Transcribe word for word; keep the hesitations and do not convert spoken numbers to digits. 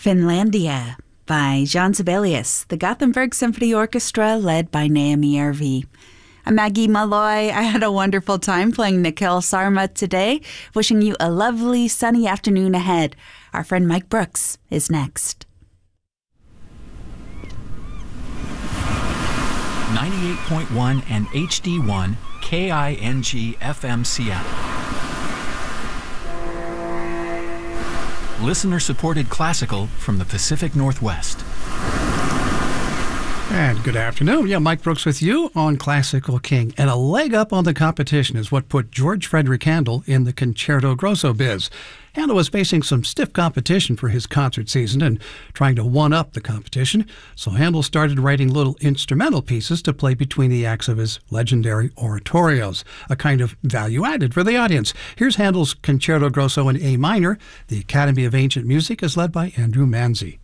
Finlandia by Jean Sibelius, the Gothenburg Symphony Orchestra led by Naomi Järvi. I'm Maggie Malloy. I had a wonderful time playing Nikhil Sarma today. Wishing you a lovely sunny afternoon ahead. Our friend Mike Brooks is next. ninety-eight point one and H D one K I N G F M Seattle. Listener-supported classical from the Pacific Northwest. And good afternoon. Yeah, Mike Brooks with you on Classical King. And a leg up on the competition is what put George Frederick Handel in the Concerto Grosso biz. Handel was facing some stiff competition for his concert season and trying to one-up the competition, so Handel started writing little instrumental pieces to play between the acts of his legendary oratorios, a kind of value-added for the audience. Here's Handel's Concerto Grosso in A minor. The Academy of Ancient Music is led by Andrew Manzi.